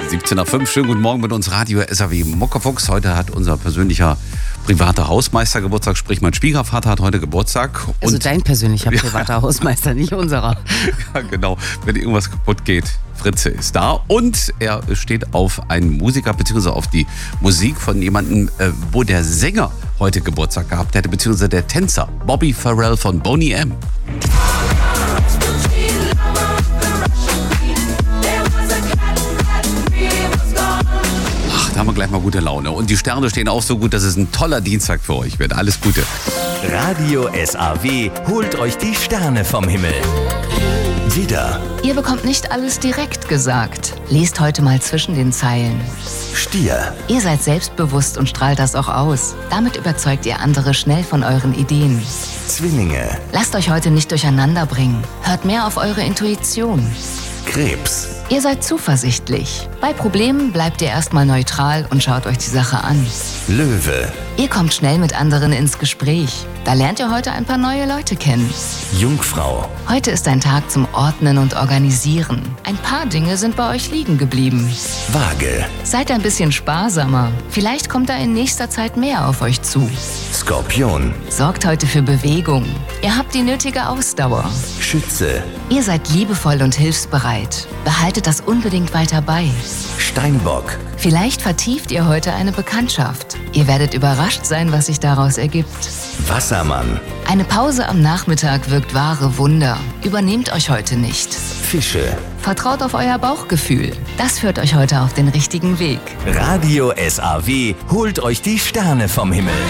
17 nach 5, schönen guten Morgen mit uns Radio SAW Muckefuchs. Heute hat unser persönlicher privater Hausmeister Geburtstag, sprich mein Schwiegervater hat heute Geburtstag. Also dein persönlicher privater Hausmeister, nicht unserer. Ja, genau. Wenn irgendwas kaputt geht, Fritze ist da. Und er steht auf einen Musiker, beziehungsweise auf die Musik von jemandem, wo der Sänger heute Geburtstag gehabt hätte, beziehungsweise der Tänzer Bobby Farrell von Boney M. Da haben wir gleich mal gute Laune. Und die Sterne stehen auch so gut, dass es ein toller Dienstag für euch wird. Alles Gute. Radio SAW holt euch die Sterne vom Himmel. Widder, Ihr bekommt nicht alles direkt gesagt. Lest heute mal zwischen den Zeilen. Stier, Ihr seid selbstbewusst und strahlt das auch aus. Damit überzeugt ihr andere schnell von euren Ideen. Zwillinge, Lasst euch heute nicht durcheinander bringen. Hört mehr auf eure Intuition. Krebs, Ihr seid zuversichtlich. Bei Problemen bleibt ihr erstmal neutral und schaut euch die Sache an. Löwe, Ihr kommt schnell mit anderen ins Gespräch. Da lernt ihr heute ein paar neue Leute kennen. Jungfrau, Heute ist ein Tag zum Ordnen und Organisieren. Ein paar Dinge sind bei euch liegen geblieben. Waage, Seid ein bisschen sparsamer. Vielleicht kommt da in nächster Zeit mehr auf euch zu. Skorpion, Sorgt heute für Bewegung. Ihr habt die nötige Ausdauer. Schütze, Ihr seid liebevoll und hilfsbereit. Behaltet das unbedingt weiter bei. Steinbock, Vielleicht vertieft ihr heute eine Bekanntschaft. Ihr werdet überrascht sein, was sich daraus ergibt. Wassermann, Eine Pause am Nachmittag wirkt wahre Wunder. Übernehmt euch heute nicht. Fische. Vertraut auf euer Bauchgefühl. Das führt euch heute auf den richtigen Weg. Radio SAW holt euch die Sterne vom Himmel.